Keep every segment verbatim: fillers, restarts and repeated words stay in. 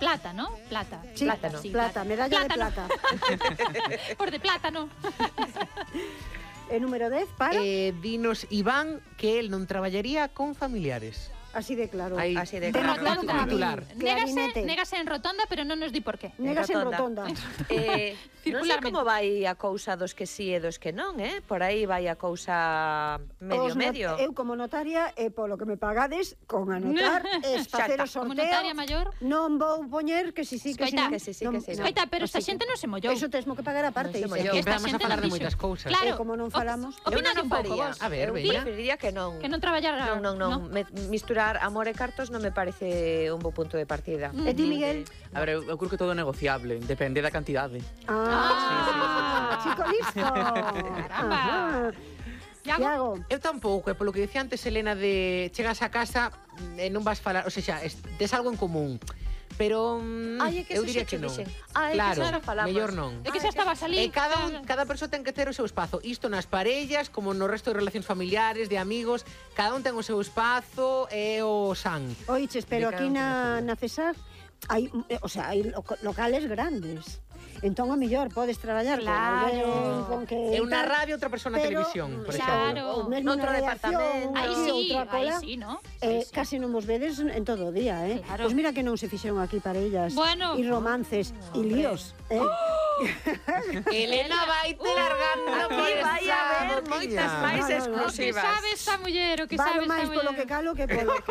plata, ¿no? Plata. Sí, plátano. sí, plata, medalla de plata. Por de plátano. E número dez, para... Eh, dinos Iván que el non traballaría con familiares. Así de claro. Aí. Así de Ten claro. claro como a mí. Titular. Négase, Clarinete. négase en rotonda, pero non nos di por qué. Negas en rotonda. Eh, non sei Circularmente. como vai a cousa dos que sí e dos que non, eh? Por aí vai a cousa medio Os not- medio. Eu como notaria, e polo que me pagades, con anotar, es facer o Xa está. Como sorteo. notaria maior. Non vou poñer que si sí, que si Escoita, non. que si sí, Non- que si non. Escoita, pero esta Así que- xente non se mollou. Eso tesmo que pagar aparte. Non se Isa. mollou. Que Esta empezamos a xente falar non de dixo. moitas cousas. Claro. E como non falamos... Eu Opina non un pouco, faría. vos. A ver, Eu veña. preferiría que non. Que non traballara... Non, non, non. Me, misturar amor e cartos non me parece un bo punto de partida. E ti, Miguel? A ver, eu, eu creo que todo é negociable, depende da cantidade. Ah, chico listo. Caramba. Ajá. Iago? Iago, Eu tampouco, e polo que dicía antes Elena de chegas a casa e non vas falar, o sea, es- tes algo en común. Pero mm, Ai, é que eu eso diría xa que che non. dixen. Ah, é que Claro, xa non falamos. mellor non. É que xa estaba a salir. E cada, un, cada persoa ten que ter o seu espazo. Isto nas parellas, como no resto de relacións familiares, de amigos, cada un ten o seu espazo e o san. oiches, pero De cada aquí un na, ten na Cesar hai, eh, o sea, hai loco- locales grandes. Entón, a mellor, podes traballar Claro. con alguén, con que... E unha tal, radio, outra persona na pero, televisión, por claro. exemplo. ou mesmo Noutro na redacción, departamento. Aí aquí, sí, outra aí cola, sí, ¿no? Eh, Aí sí. casi non vos vedes en todo o día, eh? Claro. Pois mira que non se fixeron aquí parellas Bueno. e romances e líos, eh? Elena vai te largando Aquí por vai esa haber boquiña. moitas máis No, no, no. O que exclusivas. sabe esta muller, o que Valo sabe esta máis polo que muller. calo que polo que...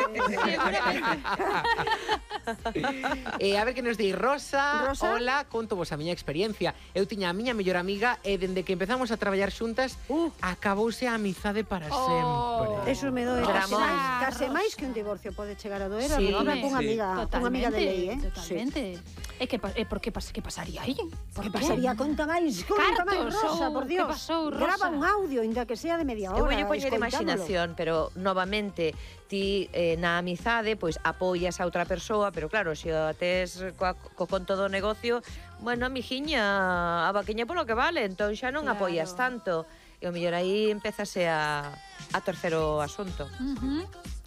Eh, a ver que nos di Rosa. Rosa? Hola, conto vos a miña experiencia. Eu tiña a miña mellor amiga e dende que empezamos a traballar xuntas, Uh. acabouse a amizade para Oh. sempre. Eso me doe. Pero Case amor. máis, case máis que un divorcio pode chegar a doer a Sí. ruptura Home, cunha sí. amiga, cunha amiga de lei, eh? Totalmente. É que, pa- é por que, pas, que pasaría aí? Por Que pasaría? Conta máis, conta máis, Cartos, Rosa, ou por que Dios. pasou, Rosa? Grava un audio, inda que sea de media hora. Eu voulle poñer escoitándolo. imaginación, pero novamente ti eh, na amizade pois apoias a outra persoa, pero claro, se a tes coa, co con todo o negocio, bueno, mijiña, a vaquiña polo que vale, entón xa non Claro. apoias tanto. E o mellor aí empezase a a tercer o asunto. Uh -huh.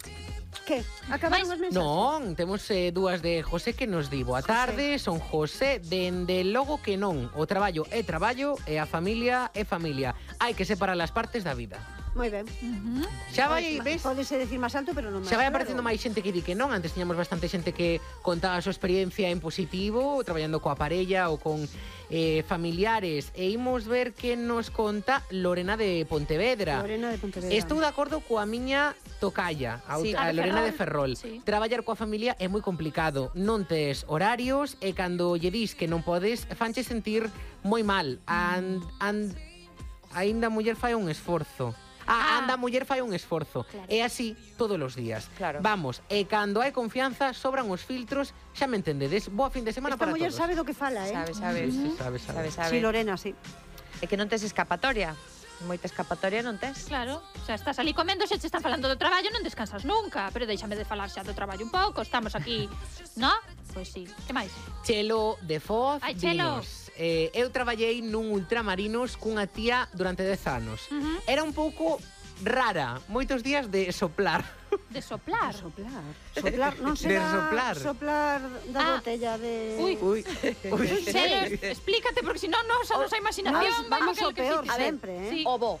Que? Acabaron Mais- os mensajes? Non, temos eh, dúas de José que nos di boa tarde, son José, dende logo que non, o traballo é traballo e a familia é familia. Hai que separar as partes da vida. Moi ben. Uh -huh. Xa vai, Pois, ves? Pódese decir máis alto, pero non máis Xa vai claro. aparecendo máis xente que di que non. Antes tiñamos bastante xente que contaba a súa experiencia en positivo, traballando coa parella ou con eh, familiares. E imos ver que nos conta Lorena de Pontevedra. Lorena de Pontevedra. Estou de acordo coa miña tocalla, a, Sí. outra- A a de Lorena Ferrol. de Ferrol. Sí. Traballar coa familia é moi complicado. Non tes horarios e cando lle dis que non podes, fanche sentir moi mal. And, and, aínda a muller fai un esforzo. Ah, Ah. anda, a muller fai un esforzo. Claro. É así todos os días. Claro. Vamos, e cando hai confianza, sobran os filtros, xa me entendedes. Boa fin de semana Esta para muller todos. sabe do que fala, eh? Sabe, sabe. Sí, sí, sabe, sabe. Sabe, sabe. Sí, Lorena, sí. É que non tes escapatoria. Moita escapatoria non tes. Claro, xa estás ali comendo, xa te están falando do traballo, non descansas nunca, pero déixame de falar xa do traballo un pouco, estamos aquí, ¿no? Pois sí, que máis? Chelo de Foz, Ai, Chelo. dinos. Eh, eu traballei nun Ultramarinos cunha tía durante dez anos. Uh -huh. Era un pouco rara, moitos días de soplar. De soplar. Soplar. Soplar, non De será soplar. soplar da Ah. botella de... Uy. Ui, ui. Chelo, explícate, porque si non, non xa nosa imaginación Nos vai vamos facer ao o que peor fixe. sempre, eh? Sí. O bo.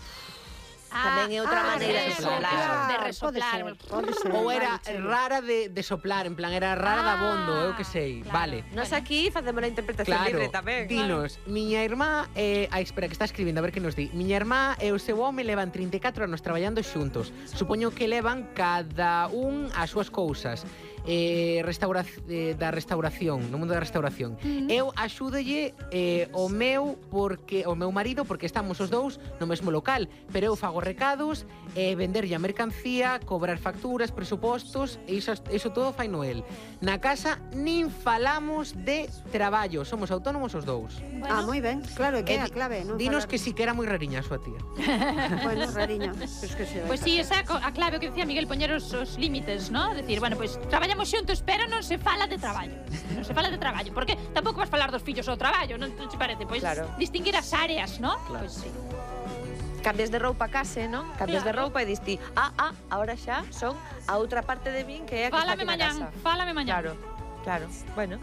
Ah, Tamén é outra Ah, maneira de de soplar. soplar. De Pode resoplar. ser, pode ser. Ou vale, era Chelo. rara de, de soplar, en plan, era rara da bondo, eu que sei. Claro. Vale. Nos aquí facemos a interpretación Claro, libre tamén. dinos, miña irmá, eh, ai, espera, que está escribindo, a ver que nos di. Miña irmá e o seu home levan trinta e catro anos traballando xuntos. Supoño que levan cada un as súas cousas. Eh, restaura, eh, da restauración, no mundo da restauración. Mm. Eu axúdolle eh, o meu porque o meu marido porque estamos os dous no mesmo local, pero eu fago recados, eh, venderlle a mercancía, cobrar facturas, presupostos, e iso, iso todo fai Noel. Na casa nin falamos de traballo, somos autónomos os dous. Ah, moi ben. Claro, é que é a Eh, di- clave, non? Dinos falar- que si que era moi rariña a súa tía. Bueno, rariña. Pois que se... Pois sí, esa é co- a clave o que dicía Miguel, poñer os, os límites, ¿no? Decir, bueno, pois pues, traballamos xuntos, pero non se fala de traballo. Non se fala de traballo, porque tampouco vas falar dos fillos ao traballo, non te parece? Pois Claro. distinguir as áreas, ¿no? Claro. Pois sí. Cambias de roupa a case, non? Cambias de Claro. roupa e diste, ah, ah, ahora xa son a outra parte de min que é a que está Fálame aquí na mañán, casa. fálame mañán. Claro, claro. Bueno,